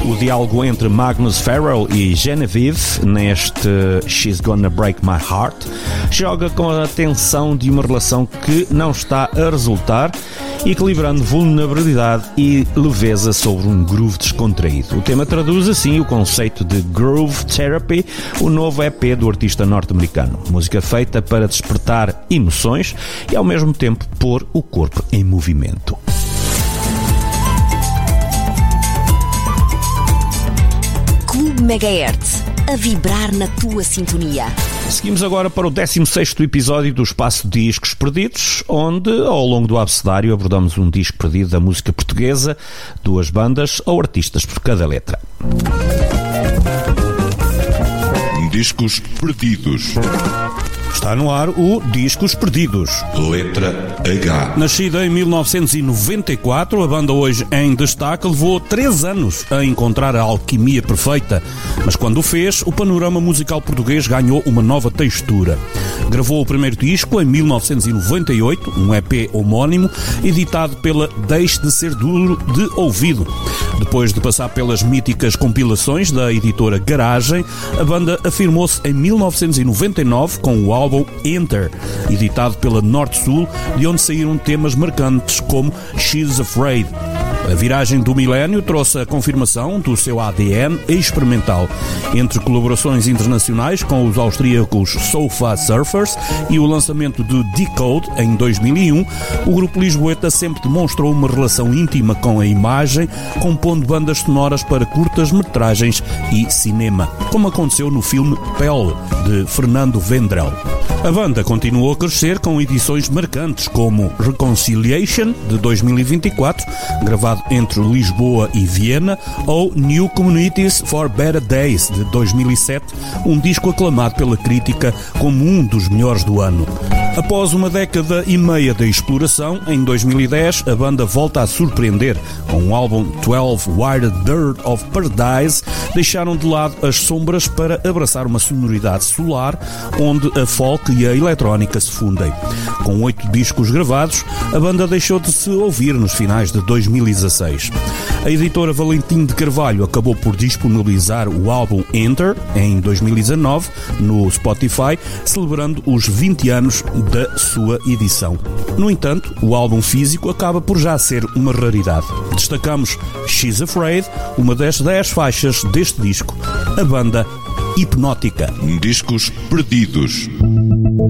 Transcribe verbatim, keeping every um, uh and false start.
O diálogo entre Magnus Farrell e Genevieve neste She's Gonna Break My Heart joga com a tensão de uma relação que não está a resultar, equilibrando vulnerabilidade e leveza sobre um groove descontraído. O tema traduz assim o conceito de Groove Therapy, o novo E P do artista norte-americano. Música feita para despertar emoções e ao mesmo tempo pôr o corpo em movimento. Clube Megahertz, a vibrar na tua sintonia. Seguimos agora para o décimo sexto episódio do Espaço Discos Perdidos, onde, ao longo do abecedário, abordamos um disco perdido da música portuguesa, duas bandas ou artistas por cada letra. Discos Perdidos. Está no ar o Discos Perdidos. Letra H. Nascida em mil novecentos e noventa e quatro, a banda hoje em destaque levou três anos a encontrar a alquimia perfeita, mas quando o fez, o panorama musical português ganhou uma nova textura. Gravou o primeiro disco em mil novecentos e noventa e oito, um E P homónimo, editado pela Deixe de Ser Duro de Ouvido. Depois de passar pelas míticas compilações da editora Garagem, a banda afirmou-se em mil novecentos e noventa e nove com o álbum Enter, editado pela Norte Sul, de onde saíram temas marcantes como She's Afraid. A viragem do milénio trouxe a confirmação do seu A D N experimental, entre colaborações internacionais com os austríacos Sofa Surfers e o lançamento de Decode em dois mil e um. O grupo lisboeta sempre demonstrou uma relação íntima com a imagem, compondo bandas sonoras para curtas-metragens e cinema, como aconteceu no filme Pelle, de Fernando Vendrell. A banda continuou a crescer com edições marcantes como Reconciliation, de dois mil e vinte e quatro, gravado entre Lisboa e Viena, ou New Communities for Better Days, de dois mil e sete, um disco aclamado pela crítica como um dos melhores do ano. Após uma década e meia de exploração, em dois mil e dez, a banda volta a surpreender. Com o álbum twelve Wired Bird of Paradise, deixaram de lado as sombras para abraçar uma sonoridade solar, onde a folk e a eletrónica se fundem. Com oito discos gravados, a banda deixou de se ouvir nos finais de dois mil e dezasseis. A editora Valentim de Carvalho acabou por disponibilizar o álbum Enter, em dois mil e dezanove, no Spotify, celebrando os vinte anos da sua edição. No entanto, o álbum físico acaba por já ser uma raridade. Destacamos She's Afraid, uma das dez faixas deste disco, a banda Hipnótica. Discos Perdidos.